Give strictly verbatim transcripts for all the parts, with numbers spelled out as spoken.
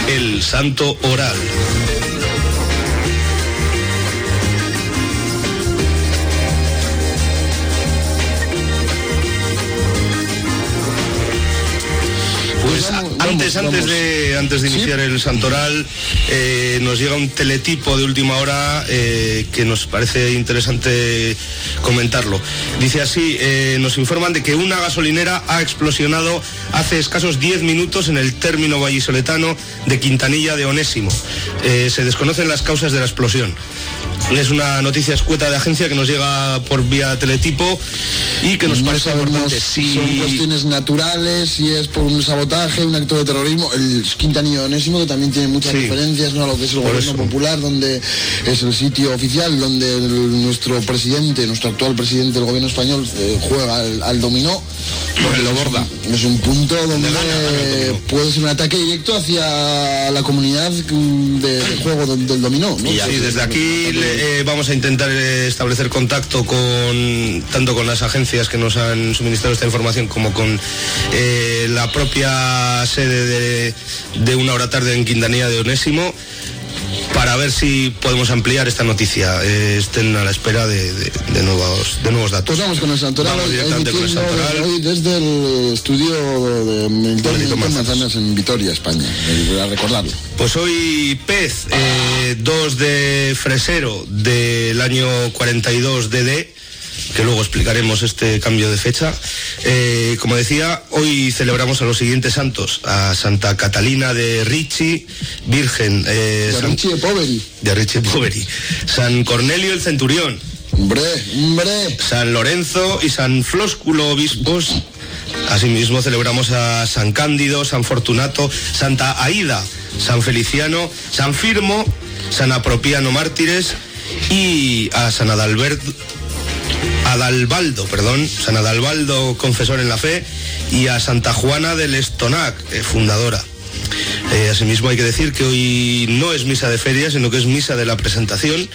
el Santo Oral. Pues antes, antes de antes de iniciar ¿Sí? el santoral, eh, nos llega un teletipo de última hora eh, que nos parece interesante comentarlo. Dice así, eh, nos informan de que una gasolinera ha explosionado hace escasos diez minutos en el término vallisoletano de Quintanilla de Onésimo. Eh, se desconocen las causas de la explosión. Es una noticia escueta de agencia que nos llega por vía teletipo y que nos no parece importante. Si son cuestiones naturales, si es por un sabotaje, un acto de terrorismo. El Quintanilla Onésimo, que también tiene muchas sí. referencias, ¿no?, a lo que es el por gobierno eso. popular, donde es el sitio oficial donde el, nuestro presidente, nuestro actual presidente del gobierno español eh, juega al, al dominó. Porque lo borda. Es un punto donde gana, puede ser un ataque directo hacia la comunidad de, de juego del, del dominó, ¿no? Y así, desde aquí le, eh, vamos a intentar eh, establecer contacto con tanto con las agencias que nos han suministrado esta información como con eh, la propia sede de, de Una Hora Tarde en Quintanilla de Onésimo, para ver si podemos ampliar esta noticia. Eh, estén a la espera de, de, de nuevos de nuevos datos. Pues vamos con el santoral. Vamos directamente con el santoral. Hoy desde el estudio de Milton Manzanas en Vitoria, España, a recordarlo. Pues hoy Pez, eh, dos de Fresero del año cuarenta y dos D D, que luego explicaremos este cambio de fecha. Eh, como decía, hoy celebramos a los siguientes santos: a Santa Catalina de Ricci, Virgen, eh, de San, Ricci de Poveri, de Ricci Poveri, San Cornelio el Centurión, hombre, hombre, San Lorenzo y San Flósculo, obispos. Asimismo celebramos a San Cándido, San Fortunato, Santa Aída, San Feliciano, San Firmo, San Apropiano, mártires, y a San Adalberto Adalbaldo, perdón, San Adalbaldo, confesor en la fe, y a Santa Juana del Estonac, eh, fundadora. Eh, asimismo hay que decir que hoy no es misa de feria, sino que es misa de la presentación,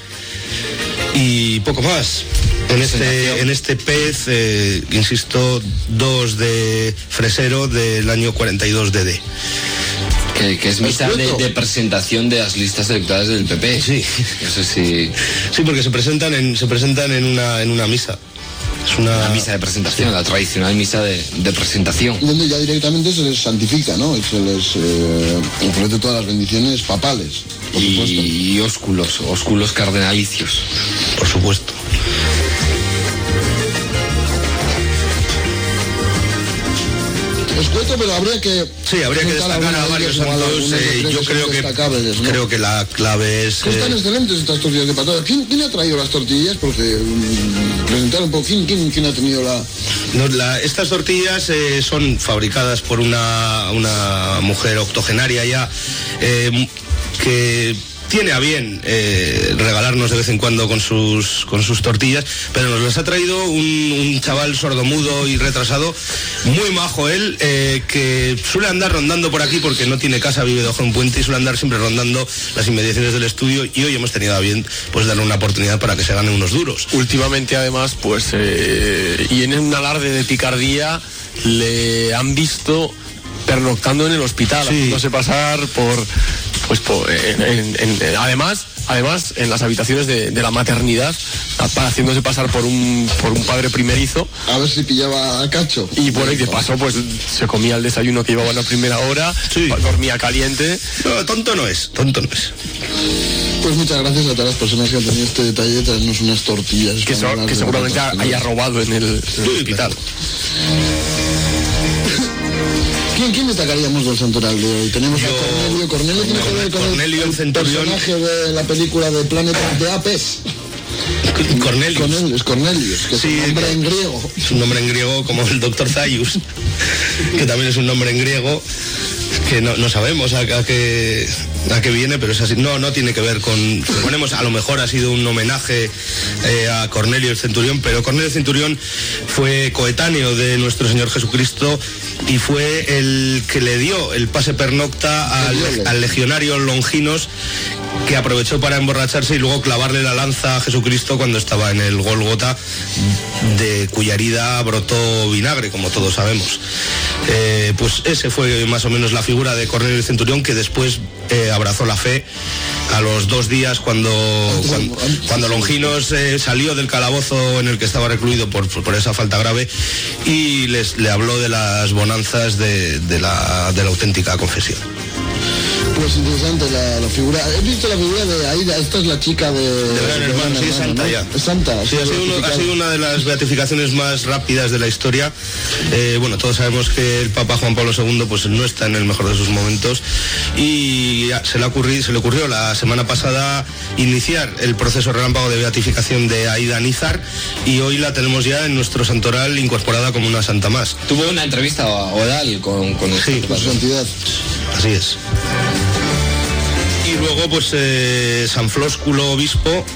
y poco más. En este, en este Pez, eh, insisto, dos de Fresero del año cuarenta y dos D D. Que, que es misa de, de presentación de las listas electorales del P P. Sí. No sé si... Sí, porque se presentan en, se presentan en una, en una misa. Es una... una misa de presentación, sí. La tradicional misa de, de presentación. Donde ya directamente se les santifica, ¿no? Y se les eh, ofrece todas las bendiciones papales, por y, supuesto. Y ósculos, ósculos cardenalicios. Por supuesto. Escueto, pero habría que... Sí, habría que destacar a varios santos. Eh, yo creo que, ¿no? creo que la clave es... Están eh... excelentes estas tortillas de patata. ¿Quién, ¿Quién ha traído las tortillas? Porque um, presentar un poco, ¿quién, quién, quién ha tenido la...? No, la estas tortillas eh, son fabricadas por una, una mujer octogenaria ya, eh, que... tiene a bien eh, regalarnos de vez en cuando con sus con sus tortillas, pero nos las ha traído un, un chaval sordomudo y retrasado, muy majo él, eh, que suele andar rondando por aquí porque no tiene casa, vive debajo de un puente, y suele andar siempre rondando las inmediaciones del estudio, y hoy hemos tenido a bien pues darle una oportunidad para que se gane unos duros. Últimamente, además, pues eh, y en un alarde de picardía le han visto pernoctando en el hospital, sí. haciéndose pasar por pues por, en, en, en, además además en las habitaciones de, de la maternidad, haciéndose pasar por un por un padre primerizo, a ver si pillaba a cacho, y por ahí que pasó, pues se comía el desayuno que llevaban a primera hora, sí. dormía caliente. No, tonto no es, tonto no es. Pues muchas gracias a todas las personas que han tenido este detalle de traernos unas tortillas que, so, que seguramente haya robado en el, en el hospital. ¿Quién, ¿Quién destacaríamos del santoral de hoy? Tenemos Yo, a Cornelio. Cornelio tiene que ver con Cornelio el, el Centurión, personaje de la película de Planet of the Apes. Cornelius. Cornelius, Cornelius, que sí, es un nombre en griego. Es un nombre en griego, como el doctor Zaius, que también es un nombre en griego, que no, no sabemos a, a qué a qué viene, pero es así. No, no tiene que ver con... Suponemos, a lo mejor ha sido un homenaje eh, a Cornelio el Centurión, pero Cornelio el Centurión fue coetáneo de nuestro Señor Jesucristo y fue el que le dio el pase pernocta al, al legionario Longinos, que aprovechó para emborracharse y luego clavarle la lanza a Jesucristo cuando estaba en el Gólgota, de cuya herida brotó vinagre, como todos sabemos. Eh, pues ese fue más o menos la figura de Cornelio el Centurión, que después eh, abrazó la fe a los dos días cuando, cuando, cuando Longinos eh, salió del calabozo en el que estaba recluido por, por esa falta grave, y les, le habló de las bonanzas de, de, la, de la auténtica confesión. Pues interesante la, la figura. He visto la figura de Aida, esta es la chica de... De Gran Hermano, hermano, sí, es santa, ¿no? Ya. Es santa. Sí, ha sido, uno, ha sido una de las beatificaciones más rápidas de la historia. Eh, bueno, todos sabemos que el Papa Juan Pablo segundo pues no está en el mejor de sus momentos, y se le, ocurrió, se le ocurrió la semana pasada iniciar el proceso relámpago de beatificación de Aida Nízar, y hoy la tenemos ya en nuestro santoral incorporada como una santa más. Tuvo una entrevista oral con, con el sí, con su entidad. Así es. Y luego pues eh, San Flósculo, obispo,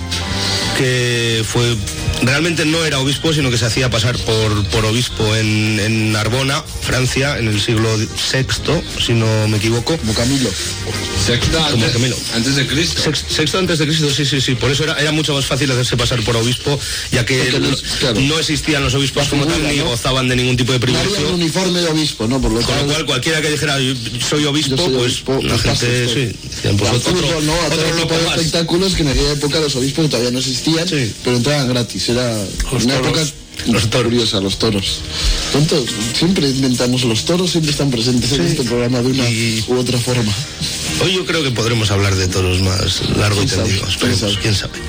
que fue realmente no era obispo, sino que se hacía pasar por, por obispo en, en Narbona, Francia, en el siglo sexto, si no me equivoco. Como Camilo. Sexto Como antes, Camilo. antes de Cristo. Sex, sexto antes de Cristo, sí, sí, sí. Por eso era, era mucho más fácil hacerse pasar por obispo, ya que no, claro, no existían los obispos como tal, ni ¿no? gozaban de ningún tipo de privilegio. No había un uniforme de obispo, ¿no? Por lo Con lo cual, cualquiera que dijera soy obispo, soy pues obispo, la gente, sí, decían, pues otro, fútbol, ¿no? A otro tipo de espectáculos que en aquella época los obispos todavía no existían, sí, pero entraban gratis. Era los una toros, época los toros. curiosa, los toros. Tontos, siempre inventamos los toros, siempre están presentes sí, en este programa de una y... u otra forma. Hoy yo creo que podremos hablar de toros más largo y tendido, esperemos, quién sabe.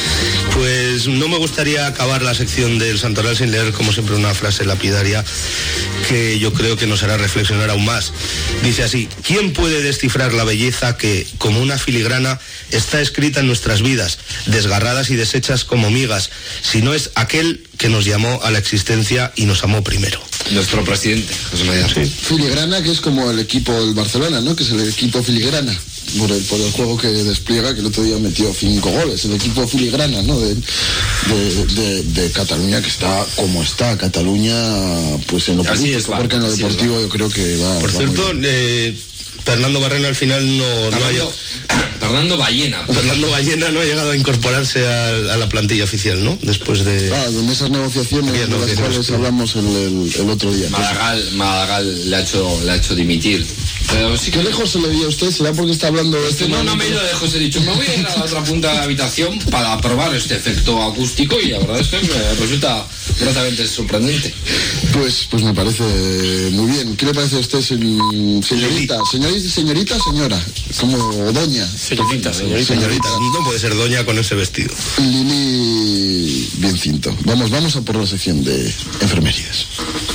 Pues no me gustaría acabar la sección del santoral sin leer, como siempre, una frase lapidaria que yo creo que nos hará reflexionar aún más. Dice así: ¿quién puede descifrar la belleza que, como una filigrana, está escrita en nuestras vidas, desgarradas y deshechas como migas, si no es aquel que nos llamó a la existencia y nos amó primero? Nuestro presidente, José María. Sí. Filigrana, que es como el equipo del Barcelona, ¿no? Que es el equipo filigrana. Por el, por el juego que despliega, que el otro día metió cinco goles, el equipo filigrana, ¿no? De, de, de, de Cataluña, que está como está Cataluña, pues en lo político, porque en lo deportivo yo creo que va. Por va cierto, eh, Fernando Barrena al final no, Fernando, no ha llegado. Fernando Ballena. Fernando Ballena no ha llegado a incorporarse a, a la plantilla oficial, ¿no? Después de... Ah, en esas negociaciones de las cuales hablamos el, el, el otro día. Maragall, Maragall le ha hecho, le ha hecho dimitir. Pero sí que ¿qué lejos se le dio a usted? ¿Será porque está hablando de este? No, no me he ido de lejos, he dicho, me voy a ir a la otra punta de la habitación para probar este efecto acústico, y la verdad es que me resulta gratamente sorprendente. Pues, pues me parece muy bien. ¿Qué le parece a usted, señorita? Señorita, señorita, señora, como doña. Señorita, señorita, señorita. No puede ser doña con ese vestido. Lili, bien cinto. Vamos, vamos a por la sección de enfermerías.